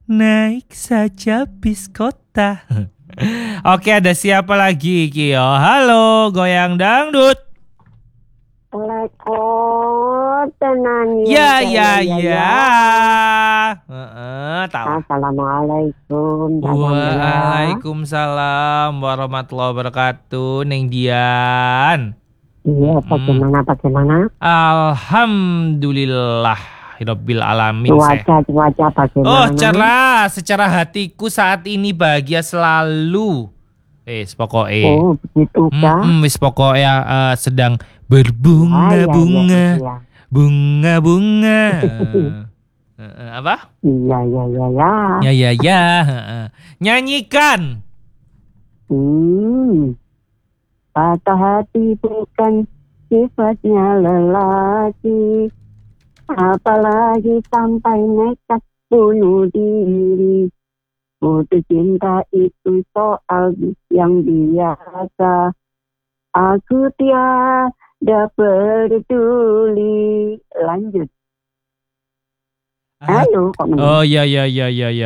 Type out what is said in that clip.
naik saja bis kota. Oke, ada siapa lagi, Kio? Halo, goyang dangdut. Tenan Ya. Tahu. Assalamualaikum. Waalaikumsalam warahmatullahi wabarakatuh, Neng Dian. Iya, bagaimana? Alhamdulillah, Rabbil alamin. Cuaca bagaimana? Cerah. Secara hatiku saat ini bahagia selalu. Pokoknya. Oh, begitu kah? Wis pokoknya sedang berbunga-bunga. Iya. Bunga-bunga. Apa? Iya. Ya. Nyanyikan. Patah hati bukan sifatnya lelaki, apalagi sampai nekat bunuh diri. Putus cinta itu soal yang biasa. Aku tiada peduli. Lanjut. Halo, kok Oh ya.